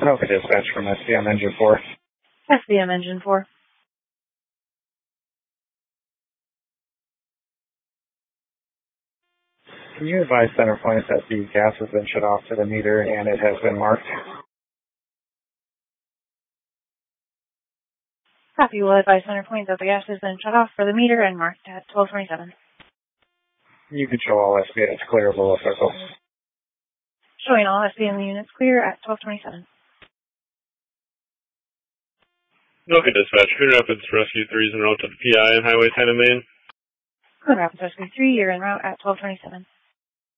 Okay, dispatch from SBM Engine 4. SBM Engine 4. Can you advise center point that the gas has been shut off to the meter and it has been marked? Copy. Will advise center point that the gas has been shut off for the meter and marked at 1227. You can show all SBM clear below circle. Showing all SBM units clear at 1227. Okay, dispatch. Coon Rapids Rescue 3 is en route to the PI on Highway 10 in Maine. Coon Rapids Rescue 3, you're en route at 1227.